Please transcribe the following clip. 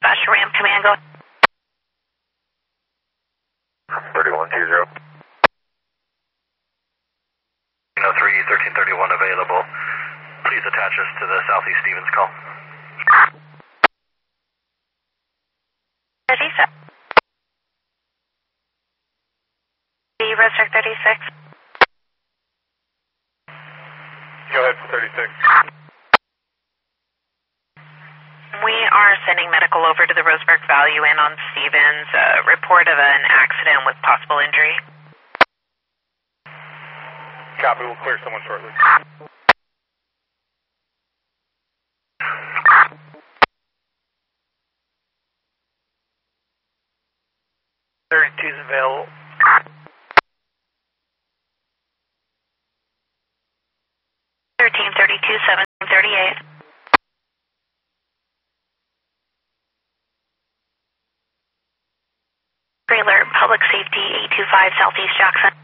dispatch to Ram Command, go. 3120. 1331 available. Please attach us to the Southeast Stevens call. 36. Roadster 36. Go ahead for 36. We are sending medical over to the Roseburg Value Inn on Stevens. Report of an accident with possible injury. Copy, we'll clear someone shortly. 32's available. 1332, 738. Alert, Public Safety 825 Southeast Jackson.